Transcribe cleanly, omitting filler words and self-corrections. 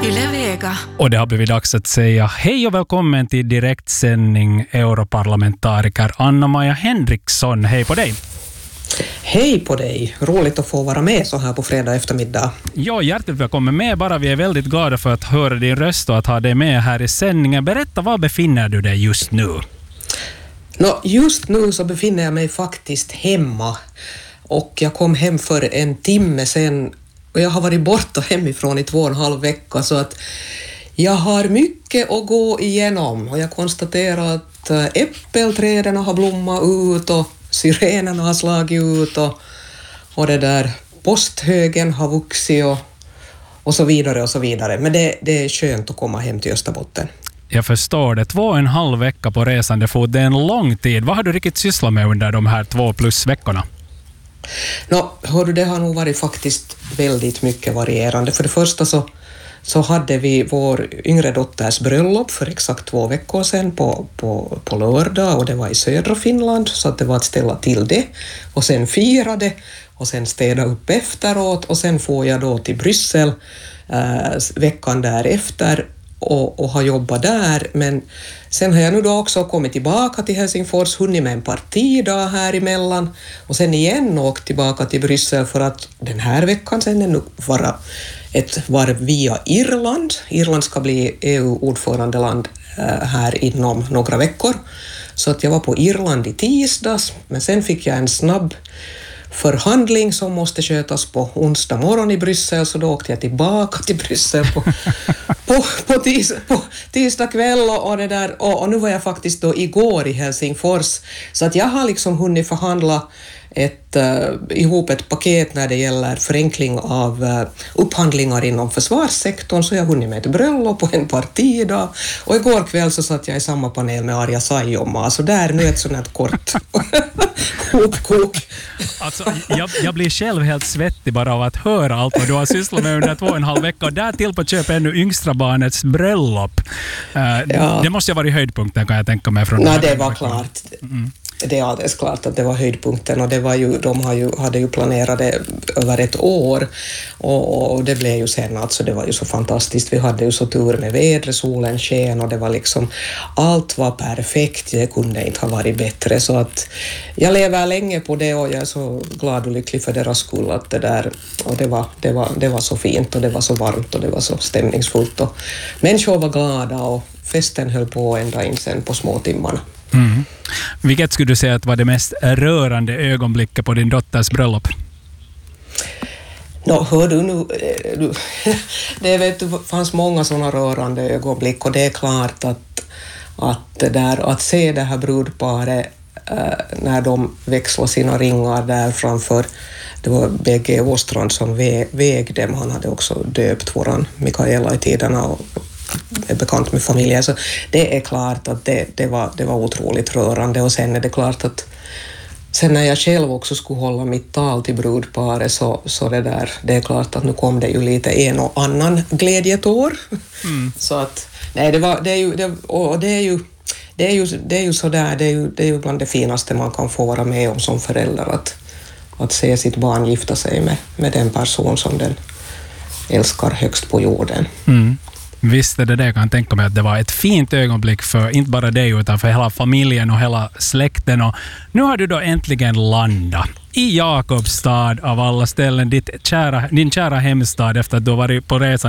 Yle Vega. Och det har blivit dags att säga hej och välkommen till direktsändning europarlamentariker Anna-Maja Henriksson. Hej på dig! Hej på dig! Roligt att få vara med så här på fredag eftermiddag. Ja, hjärtligt välkommen med. Bara vi är väldigt glada för att höra din röst och att ha dig med här i sändningen. Berätta, var befinner du dig just nu? Just nu så befinner jag mig faktiskt hemma. Och jag kom hem för en timme sedan. Och jag har varit borta hemifrån i 2,5 veckor, så att jag har mycket att gå igenom. Och jag konstaterar att äppelträden har blommat ut och syrenerna har slagit ut och det där posthögen har vuxit och så vidare och så vidare. Men det är skönt att komma hem till Österbotten. Jag förstår det. 2,5 veckor på resande fot, det är en lång tid. Vad har du riktigt sysslat med under de här 2+ veckorna? Det har nog varit faktiskt väldigt mycket varierande. För det första så hade vi vår yngre dotters bröllop för exakt 2 veckor sedan på lördag, och det var i södra Finland, så att det var att ställa till det och sen fira det och sen städa upp efteråt, och sen får jag då till Bryssel veckan därefter och har jobbat där. Men sen har jag nu då också kommit tillbaka till Helsingfors, hunnit med en partidag här emellan och sen igen åkt tillbaka till Bryssel för att den här veckan sen är nu vara ett varv via Irland. Irland ska bli EU-ordförandeland här inom några veckor. Så att jag var på Irland i tisdags, men sen fick jag en snabb förhandling som måste skötas på onsdag morgon i Bryssel, så då åkte jag tillbaka till Bryssel på tisdag kväll och det där, och nu var jag faktiskt då igår i Helsingfors, så att jag har liksom hunnit förhandla ihop ett paket när det gäller förenkling av upphandlingar inom försvarssektorn, så jag har hunnit med ett bröllop och en partidag, och igår kväll så satt jag i samma panel med Arja Saijonmaa, så där nu ett sånt här kort kok. Alltså, jag blir själv helt svettig bara av att höra allt vad du har sysslat med under 2,5 veckor. Där till på köp ännu yngstra barnets bröllop. Ja. Det måste ju ha varit höjdpunkten, kan jag tänka mig. Det var klart. Det är alldeles klart att det var höjdpunkten, och det var ju, hade ju planerat det över ett år, och det blev ju sen, alltså det var ju så fantastiskt. Vi hade ju så tur med vädret, solen sken och det var liksom, allt var perfekt, det kunde inte ha varit bättre, så att jag lever länge på det, och jag är så glad och lycklig för deras skull att det där, och det var så fint och det var så varmt och det var så stämningsfullt och människor var glada och festen höll på ända in sen på småtimmarna. Mm. Vilket skulle du säga att var det mest rörande ögonblicket på din dotters bröllop? Hör du nu, det fanns många sådana rörande ögonblick, och det är klart att se det här brudparet när de växlar sina ringar där framför, det var BG Åstrand som väg dem, han hade också döpt våran Mikaela i tiderna och är bekant med familjen, så det är klart att det var otroligt rörande. Och sen är det klart att sen när jag själv också skulle hålla mitt tal till brudparet, så det är klart att nu kom det ju lite en och annan glädjetår. Så att nej, det är ju sådär, det är ju bland det finaste man kan få vara med om som förälder, att se sitt barn gifta sig med den person som den älskar högst på jorden. Visst är det, jag kan tänka mig att det var ett fint ögonblick för inte bara dig utan för hela familjen och hela släkten. Och nu har du då äntligen landat i Jakobstad av alla ställen, din kära hemstad, efter att du har varit på resan